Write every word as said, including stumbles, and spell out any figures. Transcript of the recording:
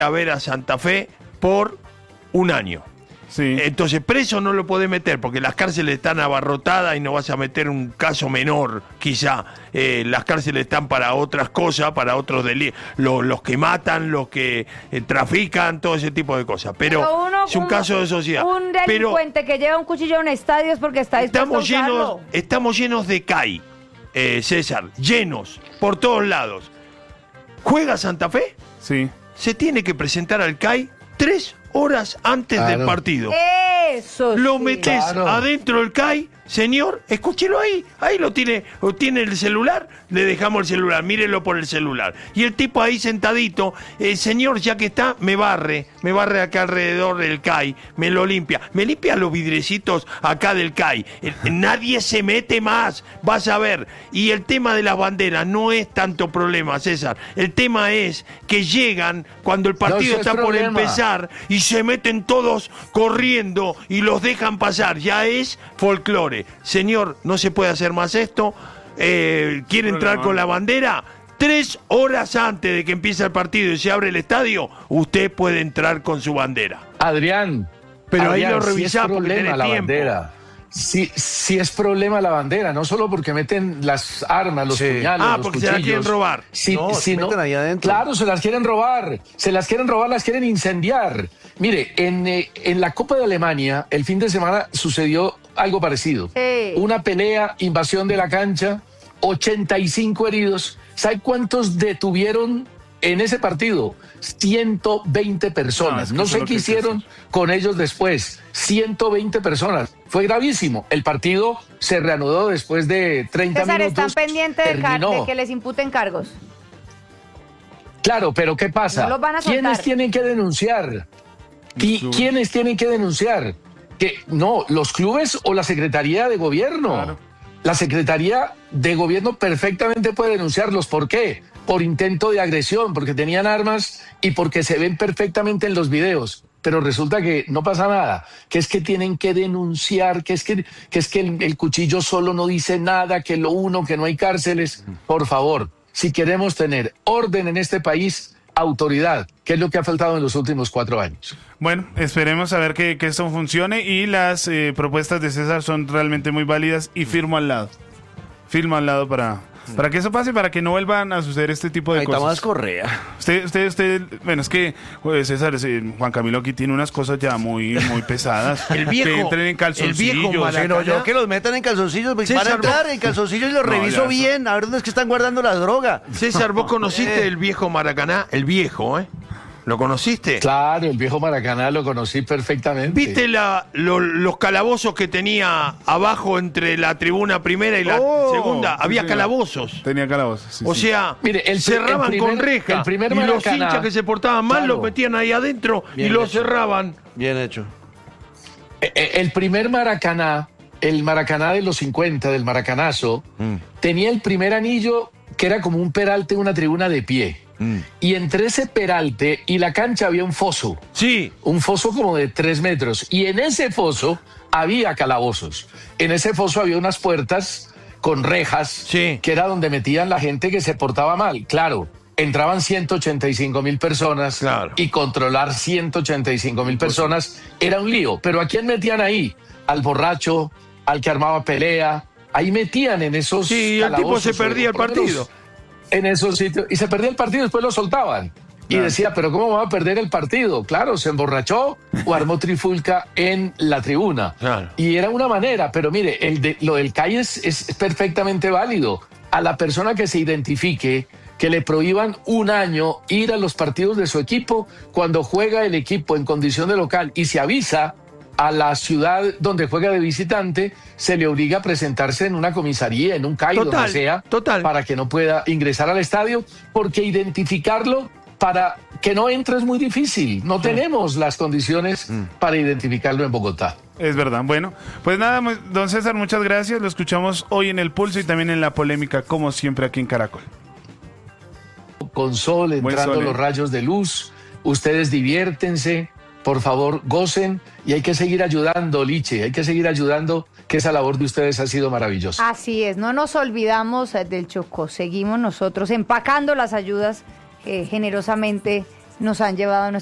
a ver a Santa Fe por un año. Sí. Entonces preso no lo podés meter porque las cárceles están abarrotadas y no vas a meter un caso menor, quizá. Eh, las cárceles están para otras cosas, para otros delitos, los, los que matan, los que eh, trafican, todo ese tipo de cosas. Pero, Pero uno, es un, un caso de sociedad. Un delincuente Pero que lleva un cuchillo a un estadio es porque está dispuesto estamos a usarlo. llenos, estamos llenos de C A I, eh, César, llenos, por todos lados. ¿Juega Santa Fe? Sí. Se tiene que presentar al C A I tres horas antes Claro. del partido. Eso Lo sí. metés Claro. adentro del C A I, señor, escúchelo ahí, ahí lo tiene, o tiene el celular, le dejamos el celular, mírelo por el celular. Y el tipo ahí sentadito, el señor ya que está, me barre, me barre acá alrededor del C A I, me lo limpia, me limpia los vidrecitos acá del C A I. Eh, Nadie se mete más, vas a ver. Y el tema de las banderas no es tanto problema, César. El tema es que llegan cuando el partido No, eso es está por problema. empezar y se meten todos corriendo y los dejan pasar. Ya es folclore. Señor, no se puede hacer más esto. Eh, ¿Quiere entrar con la bandera? Tres horas antes de que empiece el partido y se abre el estadio, usted puede entrar con su bandera. Adrián, Pero ahí Adrián, lo sí es revisás porque problema tenés la tiempo. bandera. Sí, sí es problema la bandera, no solo porque meten las armas, los Sí. puñales, Ah, los porque se la cuchillos. quieren robar. Sí, No, sí, se meten ahí adentro. Claro, se las quieren robar, se las quieren robar, las quieren incendiar. Mire, en, eh, en la Copa de Alemania, el fin de semana sucedió algo parecido. Sí. Una pelea, invasión de la cancha, ochenta y cinco heridos. ¿Sabe cuántos detuvieron en ese partido? ciento veinte No, personas. es que No eso sé es lo qué que hay que hicieron con ellos después. ciento veinte personas. Fue gravísimo. El partido se reanudó después de treinta César, minutos. están pendientes de, car- terminó. de que les imputen cargos. Claro, pero ¿qué pasa? No los van a soltar. ¿Quiénes tienen que denunciar? ¿Qui- clubes. ¿Quiénes tienen que denunciar? Que no, los clubes o la Secretaría de Gobierno. Claro. La Secretaría de Gobierno perfectamente puede denunciarlos. ¿Por qué? Por intento de agresión, porque tenían armas y porque se ven perfectamente en los videos. Pero resulta que no pasa nada, que es que tienen que denunciar, que es que, que, es que el, el cuchillo solo no dice nada, que lo uno, que no hay cárceles. Por favor, si queremos tener orden en este país, autoridad, que es lo que ha faltado en los últimos cuatro años. Bueno, esperemos a ver que, que esto funcione y las eh, propuestas de César son realmente muy válidas y firmo al lado. Firmo al lado para, para que eso pase, para que no vuelvan a suceder este tipo de Ahí cosas. Tomás Correa. Usted, usted, usted, bueno, es que pues, César, eh, Juan Camilo aquí tiene unas cosas ya muy, muy pesadas. El viejo- que entren en calzoncillos. el viejo Maracaná. Sí, no, yo que los metan en calzoncillos, pues, van a César, entrar vos- en calzoncillos y los No, reviso ya, bien, a ver dónde es que están guardando la droga. César, ¿vos conociste el viejo Maracaná? El viejo, ¿eh? ¿Lo conociste? Claro, el viejo Maracaná lo conocí perfectamente. ¿Viste la, lo- los calabozos que tenía abajo entre la tribuna primera y la Oh, segunda? Sí, Había señor. calabozos. Tenía calabozos. sí, O sí. sea, Mire, el pri- cerraban el primer- con reja. el primer y los Maracaná- hinchas que se portaban mal Claro. los metían ahí adentro Bien y los hecho. cerraban. Bien hecho. Eh, eh, El primer Maracaná, el Maracaná de los cincuenta, del Maracanazo, Mm. tenía el primer anillo que era como un peralte, una tribuna de pie. Mm. Y entre ese peralte y la cancha había un foso, Sí, un foso como de tres metros. Y en ese foso había calabozos. En ese foso había unas puertas con rejas, Sí. que era donde metían la gente que se portaba mal. Claro, entraban ciento ochenta y cinco mil personas Claro. y controlar ciento ochenta y cinco mil personas era un lío. Pero ¿a quién metían ahí? Al borracho, al que armaba pelea. Ahí metían en esos sí, y el tipo calabozos, se perdía el por lo menos partido. en esos sitios. Y se perdía el partido, después lo soltaban. Y Claro. decía, pero ¿cómo va a perder el partido? Claro, se emborrachó o armó trifulca en la tribuna. Claro. Y era una manera, pero mire, el de, lo del C A I es, es perfectamente válido. A la persona que se identifique, que le prohíban un año ir a los partidos de su equipo cuando juega el equipo en condición de local y se avisa a la ciudad donde juega de visitante, se le obliga a presentarse en una comisaría, en un C A I, Total, donde sea, total. para que no pueda ingresar al estadio, porque identificarlo para que no entre es muy difícil. No tenemos las condiciones para identificarlo en Bogotá. Es verdad. Bueno, pues nada, mu- don César, muchas gracias. Lo escuchamos hoy en El Pulso y también en La Polémica, como siempre aquí en Caracol. Con sol, Buen entrando sol, ¿eh? los rayos de luz, ustedes diviértense, por favor, gocen, y hay que seguir ayudando, Liche, hay que seguir ayudando, que esa labor de ustedes ha sido maravillosa. Así es, no nos olvidamos eh, del Chocó, seguimos nosotros empacando las ayudas que generosamente nos han llevado a